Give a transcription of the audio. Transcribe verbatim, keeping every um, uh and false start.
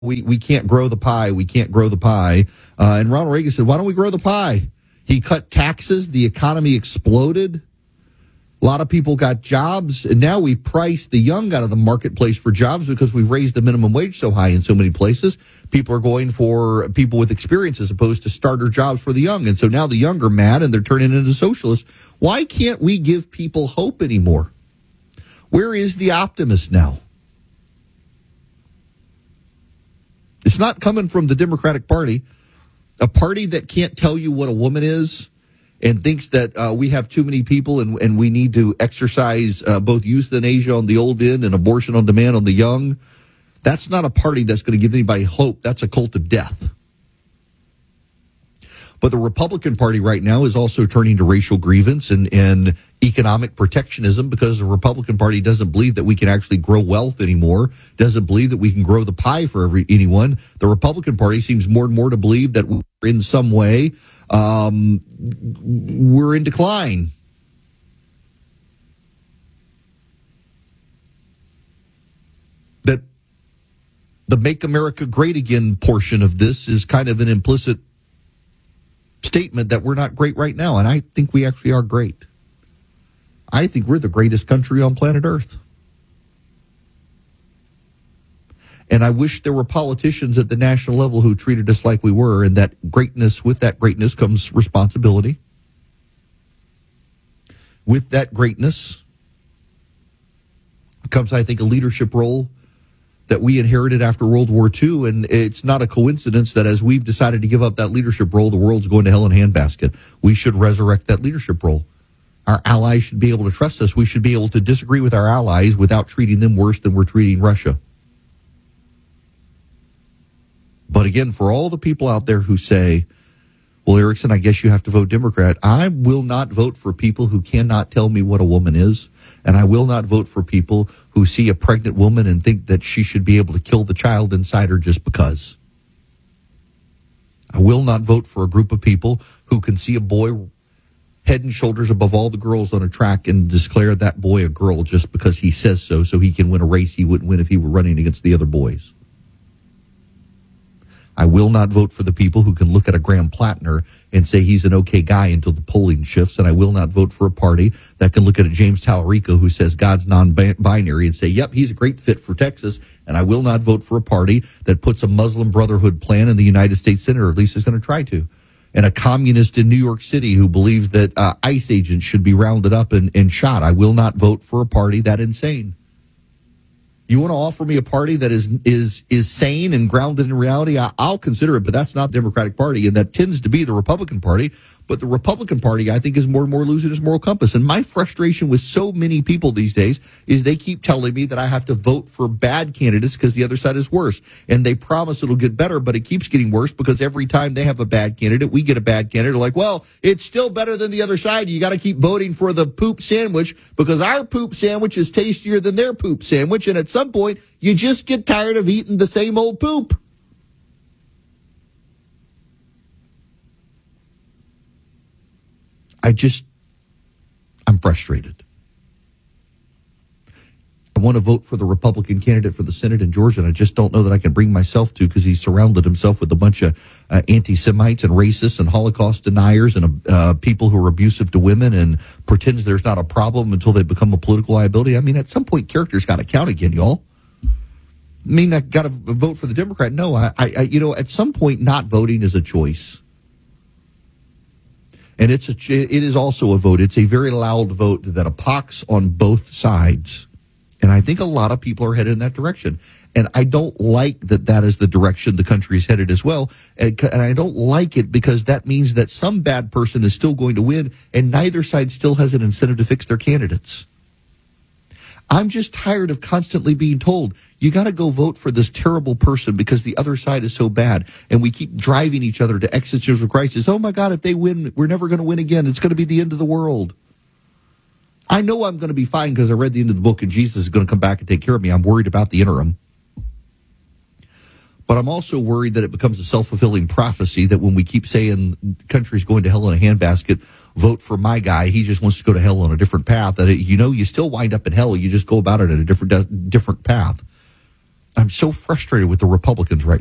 we, we can't grow the pie. We can't grow the pie. Uh, and Ronald Reagan said, why don't we grow the pie? He cut taxes. The economy exploded. A lot of people got jobs. And now we've priced the young out of the marketplace for jobs because we've raised the minimum wage so high in so many places. People are going for people with experience as opposed to starter jobs for the young. And so now the young are mad and they're turning into socialists. Why can't we give people hope anymore? Where is the optimist now? It's not coming from the Democratic Party, a party that can't tell you what a woman is and thinks that uh, we have too many people and, and we need to exercise uh, both euthanasia on the old end and abortion on demand on the young. That's not a party that's going to give anybody hope. That's a cult of death. But the Republican Party right now is also turning to racial grievance and, and economic protectionism because the Republican Party doesn't believe that we can actually grow wealth anymore, doesn't believe that we can grow the pie for every anyone. The Republican Party seems more and more to believe that we're in some way um, we're in decline. That the Make America Great Again portion of this is kind of an implicit statement that we're not great right now, and I think we actually are great. I think we're the greatest country on planet Earth. And I wish there were politicians at the national level who treated us like we were, and that greatness, with that greatness comes responsibility. With that greatness comes, I think, a leadership role that we inherited after World War Two, and it's not a coincidence that as we've decided to give up that leadership role, the world's going to hell in a handbasket. We should resurrect that leadership role. Our allies should be able to trust us. We should be able to disagree with our allies without treating them worse than we're treating Russia. But again, for all the people out there who say, well, Erickson, I guess you have to vote Democrat, I will not vote for people who cannot tell me what a woman is. And I will not vote for people who see a pregnant woman and think that she should be able to kill the child inside her just because. I will not vote for a group of people who can see a boy head and shoulders above all the girls on a track and declare that boy a girl just because he says so, so he can win a race he wouldn't win if he were running against the other boys. I will not vote for the people who can look at a Graham Plattner and say he's an okay guy until the polling shifts. And I will not vote for a party that can look at a James Tallarico who says God's non-binary and say, yep, he's a great fit for Texas. And I will not vote for a party that puts a Muslim Brotherhood plan in the United States Senate, or at least is going to try to. And a communist in New York City who believes that uh, ICE agents should be rounded up and, and shot. I will not vote for a party that insane. You want to offer me a party that is is is sane and grounded in reality? I, I'll consider it, but that's not the Democratic Party, and that tends to be the Republican Party. But the Republican Party, I think, is more and more losing its moral compass. And my frustration with so many people these days is they keep telling me that I have to vote for bad candidates because the other side is worse. And they promise it'll get better, but it keeps getting worse because every time they have a bad candidate, we get a bad candidate. They're like, well, it's still better than the other side. You got to keep voting for the poop sandwich because our poop sandwich is tastier than their poop sandwich. And at some point, you just get tired of eating the same old poop. I just, I'm frustrated. I want to vote for the Republican candidate for the Senate in Georgia, and I just don't know that I can bring myself to because he surrounded himself with a bunch of uh, anti-Semites and racists and Holocaust deniers and uh, people who are abusive to women and pretends there's not a problem until they become a political liability. I mean, at some point, character's got to count again, y'all. I mean, I got to vote for the Democrat. No, I, I, you know, at some point, not voting is a choice. And it's a, it is also a vote. It's a very loud vote that a pox on both sides. And I think a lot of people are headed in that direction. And I don't like that that is the direction the country is headed as well. And, and I don't like it because that means that some bad person is still going to win and neither side still has an incentive to fix their candidates. I'm just tired of constantly being told, you got to go vote for this terrible person because the other side is so bad. And we keep driving each other to existential crisis. Oh, my God, if they win, we're never going to win again. It's going to be the end of the world. I know I'm going to be fine because I read the end of the book and Jesus is going to come back and take care of me. I'm worried about the interim. But I'm also worried that it becomes a self-fulfilling prophecy that when we keep saying the country's going to hell in a handbasket, vote for my guy, he just wants to go to hell on a different path. That it, you know, you still wind up in hell. You just go about it at a different different path. I'm so frustrated with the Republicans right